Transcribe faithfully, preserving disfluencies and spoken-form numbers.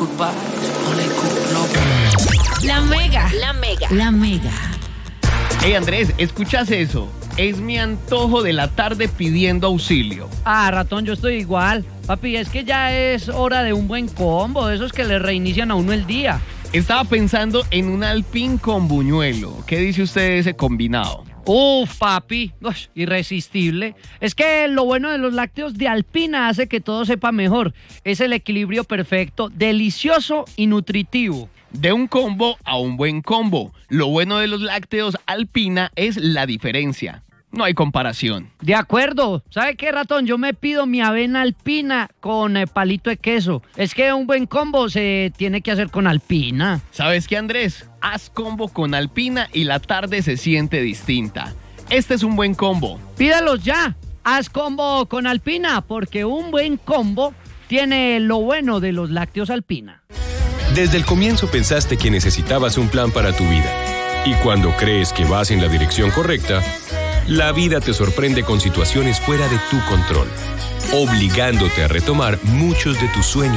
goodbye, only good love. La Mega. La Mega. La Mega. Hey Andrés, ¿escuchas eso? Es mi antojo de la tarde pidiendo auxilio. Ah, ratón, yo estoy igual. Papi, es que ya es hora de un buen combo, de esos que le reinician a uno el día. Estaba pensando en un Alpín con buñuelo. ¿Qué dice usted de ese combinado? Uf, papi, Uf, irresistible. Es que lo bueno de los lácteos de Alpina hace que todo sepa mejor. Es el equilibrio perfecto, delicioso y nutritivo. De un combo a un buen combo. Lo bueno de los lácteos Alpina es la diferencia. No hay comparación. De acuerdo. ¿Sabe qué, ratón? Yo me pido mi avena Alpina con eh, palito de queso. Es que un buen combo se tiene que hacer con Alpina. ¿Sabes qué, Andrés? Haz combo con Alpina y la tarde se siente distinta. Este es un buen combo. Pídalos ya. Haz combo con Alpina, porque un buen combo tiene lo bueno de los lácteos Alpina. Desde el comienzo pensaste que necesitabas un plan para tu vida. Y cuando crees que vas en la dirección correcta, la vida te sorprende con situaciones fuera de tu control, obligándote a retomar muchos de tus sueños.